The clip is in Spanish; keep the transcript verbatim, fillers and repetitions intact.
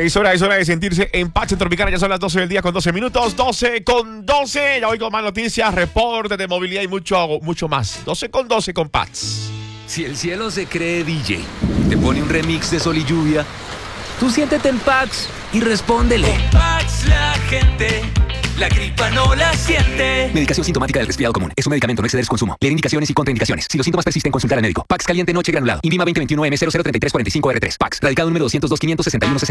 Es hora, es hora de sentirse en Pax en Tropicana. Ya son las doce del día con doce minutos. doce con doce. Ya voy con más noticias, reportes de movilidad y mucho, mucho más. doce con doce con Pax. Si el cielo se cree D J, te pone un remix de Sol y Lluvia, tú siéntete en Pax y respóndele. Con Pax la gente, la gripa no la siente. Medicación sintomática del resfriado común. Es un medicamento, no exceder su consumo. Leer indicaciones y contraindicaciones. Si los síntomas persisten, consultar al médico. Pax caliente noche granulado. INVIMA veinte veintiuno M cero cero tres tres cuatro cinco R tres. Pax. Radicado número doscientos dos quinientos sesenta y uno sesenta.